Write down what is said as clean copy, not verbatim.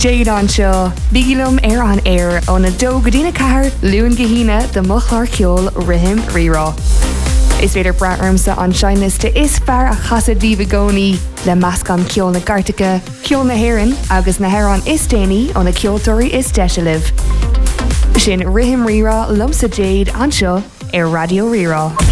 Jade anseo, bígilum an air on a dó godína cahar luúin gahína de muchlar ceol rihim rírá. Is féidir braarmsa an seinliste is fear a chasad díbagóní le meascan ceol na Gartacha, ceol na Héireann agus na Héireann is déanaí ó na ceoltóirí is deisialah. Sin rihim rírá lumsa Jade anseo ar Radio Rírá.